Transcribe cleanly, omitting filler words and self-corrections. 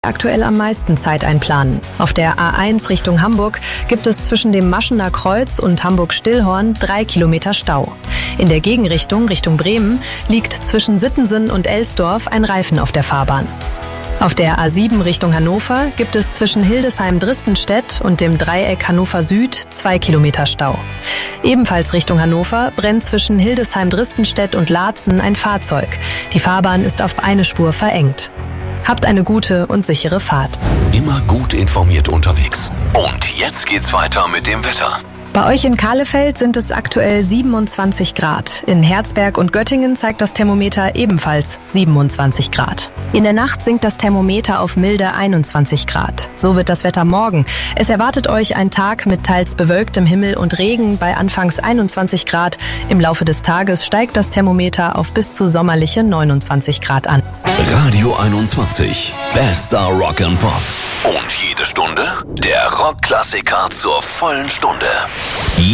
Aktuell am meisten Zeit einplanen. Auf der A1 Richtung Hamburg gibt es zwischen dem Maschener Kreuz und Hamburg-Stillhorn 3 Kilometer Stau. In der Gegenrichtung, Richtung Bremen, liegt zwischen Sittensen und Elsdorf ein Reifen auf der Fahrbahn. Auf der A7 Richtung Hannover gibt es zwischen Hildesheim-Dristenstedt und dem Dreieck Hannover Süd 2 Kilometer Stau. Ebenfalls Richtung Hannover brennt zwischen Hildesheim-Dristenstedt und Laatzen ein Fahrzeug. Die Fahrbahn ist auf eine Spur verengt. Habt eine gute und sichere Fahrt. Immer gut informiert unterwegs. Und jetzt geht's weiter mit dem Wetter. Bei euch in Kahlefeld sind es aktuell 27 Grad. In Herzberg und Göttingen zeigt das Thermometer ebenfalls 27 Grad. In der Nacht sinkt das Thermometer auf milde 21 Grad. So wird das Wetter morgen. Es erwartet euch ein Tag mit teils bewölktem Himmel und Regen bei anfangs 21 Grad. Im Laufe des Tages steigt das Thermometer auf bis zu sommerliche 29 Grad an. Radio 21. Bester Rock and Pop. Und jede Stunde der Rockklassiker zur vollen Stunde.